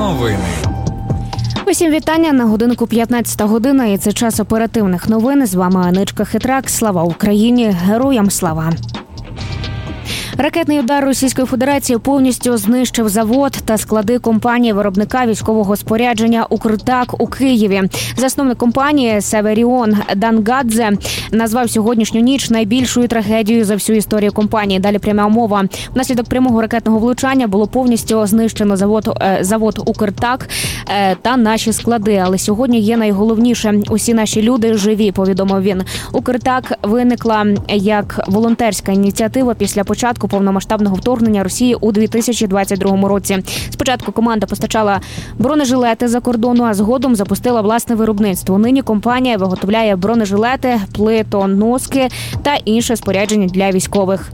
Новини. Усім вітання. На годинку 15 година, і це час оперативних новин. З вами Аничка Хитрак. Слава Україні! Героям слава! Ракетний удар Російської Федерації повністю знищив завод та склади компанії-виробника військового спорядження «Укртак» у Києві. Засновник компанії Северіон Дангадзе назвав сьогоднішню ніч найбільшою трагедією за всю історію компанії. Далі пряма мова. Внаслідок прямого ракетного влучання було повністю знищено завод «Укртак» та наші склади. Але сьогодні є найголовніше – усі наші люди живі, повідомив він. «Укртак» виникла як волонтерська ініціатива після початку повномасштабного вторгнення Росії у 2022 році. Спочатку команда постачала бронежилети за кордону, а згодом запустила власне виробництво. Нині компанія виготовляє бронежилети, плитоноски та інше спорядження для військових.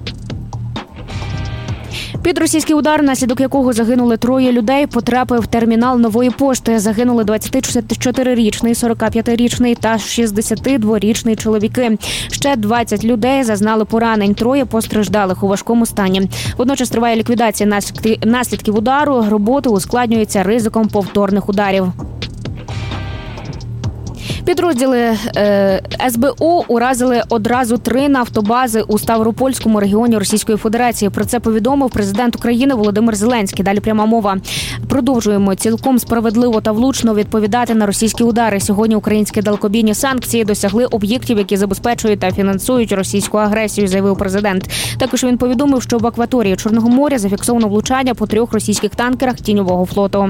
Під російський удар, внаслідок якого загинули 3 людей, потрапив термінал Нової пошти. Загинули 24-річний, 45-річний та 62-річний чоловіки. Ще 20 людей зазнали поранень, 3 постраждалих у важкому стані. Водночас триває ліквідація наслідків удару, роботи ускладнюються ризиком повторних ударів. Підрозділи СБУ уразили одразу 3 нафтобази у Ставропольському регіоні Російської Федерації. Про це повідомив президент України Володимир Зеленський. Далі пряма мова. Продовжуємо цілком справедливо та влучно відповідати на російські удари. Сьогодні українські далекобійні санкції досягли об'єктів, які забезпечують та фінансують російську агресію, заявив президент. Також він повідомив, що в акваторії Чорного моря зафіксовано влучання по 3 російських танкерах тіньового флоту.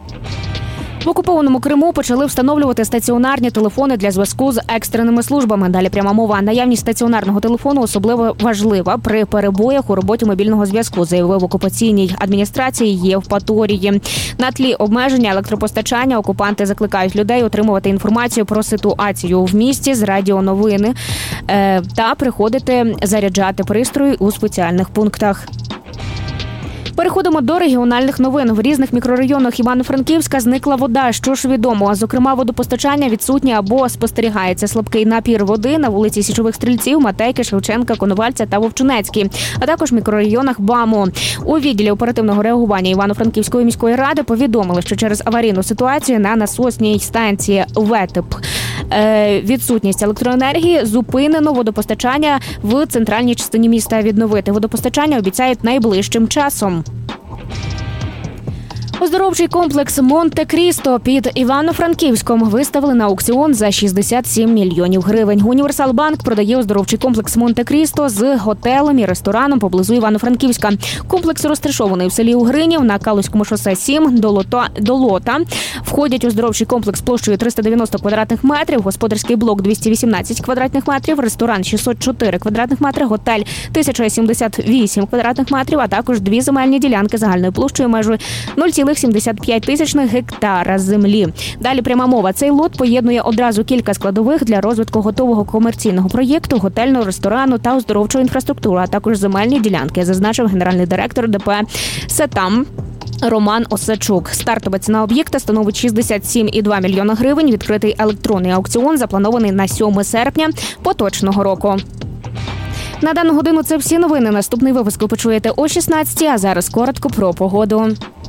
В окупованому Криму почали встановлювати стаціонарні телефони для зв'язку з екстреними службами. Далі пряма мова. Наявність стаціонарного телефону особливо важлива при перебоях у роботі мобільного зв'язку, заявив в окупаційній адміністрації Євпаторії. На тлі обмеження електропостачання окупанти закликають людей отримувати інформацію про ситуацію в місті з радіоновини та приходити заряджати пристрої у спеціальних пунктах. Переходимо до регіональних новин. В різних мікрорайонах Івано-Франківська зникла вода. Що ж відомо? Зокрема, водопостачання відсутнє або спостерігається слабкий напір води на вулиці Січових Стрільців, Матейки, Шевченка, Коновальця та Вовчинецький, а також в мікрорайонах БАМу. У відділі оперативного реагування Івано-Франківської міської ради повідомили, що через аварійну ситуацію на насосній станції ВЕТИП відсутність електроенергії, зупинено водопостачання в центральній частині міста. Відновити водопостачання обіцяють найближчим часом. Оздоровчий комплекс Монте-Крісто під Івано-Франківськом виставили на аукціон за 67 мільйонів гривень. Універсал-банк продає оздоровчий комплекс Монте-Крісто з готелем і рестораном поблизу Івано-Франківська. Комплекс розташований в селі Угринів на Калузькому шосе 7 до Лота. Входять оздоровчий комплекс площею 390 квадратних метрів, господарський блок 218 квадратних метрів, ресторан 604 квадратних метри, готель 1078 квадратних метрів, а також 2 земельні ділянки загальною площею майже 0,75 гектара землі. Далі пряма мова. Цей лот поєднує одразу кілька складових для розвитку готового комерційного проєкту, готельного, ресторану та оздоровчої інфраструктури, а також земельні ділянки, зазначив генеральний директор ДП «Сетам» Роман Осадчук. Стартова ціна об'єкта становить 67,2 мільйона гривень. Відкритий електронний аукціон запланований на 7 серпня поточного року. На дану годину це всі новини. Наступний випуск ви почуєте о 16, а зараз коротко про погоду.